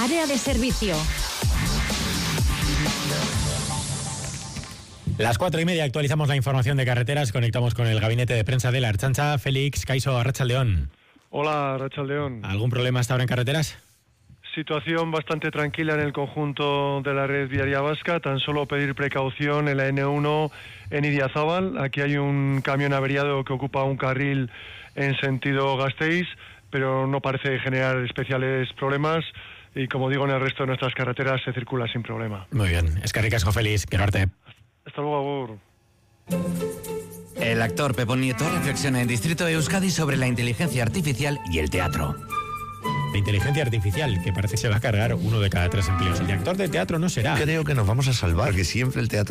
Área de servicio. Las 4:30 actualizamos la información de carreteras. Conectamos con el gabinete de prensa de la Ertzaintza. Félix Caiso, Arratsaldeon. Hola, Arratsaldeon. ¿Algún problema hasta ahora en carreteras? Situación bastante tranquila en el conjunto de la red viaria vasca. Tan solo pedir precaución en la N1 en Idiazábal. Aquí hay un camión averiado que ocupa un carril en sentido Gasteiz, pero no parece generar especiales problemas. Y como digo, en el resto de nuestras carreteras se circula sin problema. Muy bien. Eskerrik asko, Félix. Qué arte. Hasta luego, Agur. El actor Pepo Nieto reflexiona en Distrito de Euskadi sobre la inteligencia artificial y el teatro. La inteligencia artificial, que parece que se va a cargar 1 de cada 3 empleos. El de actor de teatro no será. Creo que nos vamos a salvar, que siempre el teatro